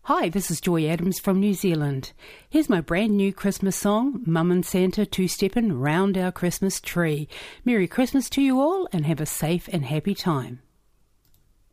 Hi, this is Joy Adams from New Zealand. Here's my brand new Christmas song, Mum and Santa Two-Steppin' Round Our Christmas Tree. Merry Christmas to you all and have a safe and happy time.